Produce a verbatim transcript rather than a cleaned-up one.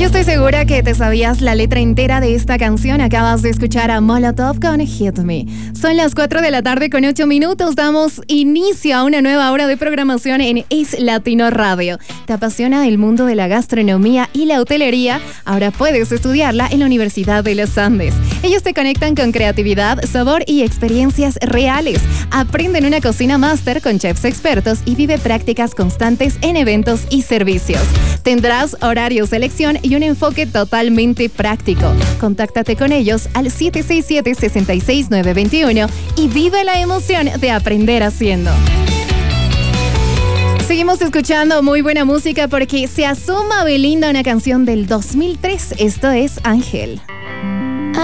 Yo estoy segura que te sabías la letra entera de esta canción. Acabas de escuchar a Molotov con Hit Me. Son las cuatro de la tarde con ocho minutos. Damos inicio a una nueva hora de programación en Es Latino Radio. ¿Te apasiona el mundo de la gastronomía y la hotelería? Ahora puedes estudiarla en la Universidad de los Andes. Ellos te conectan con creatividad, sabor y experiencias reales. Aprende en una cocina máster con chefs expertos y vive prácticas constantes en eventos y servicios. Tendrás horario, selección y un enfoque totalmente práctico. Contáctate con ellos al siete seis siete, seis seis nueve dos uno y vive la emoción de aprender haciendo. Seguimos escuchando muy buena música porque se asoma Belinda, una canción del dos mil tres. Esto es Ángel.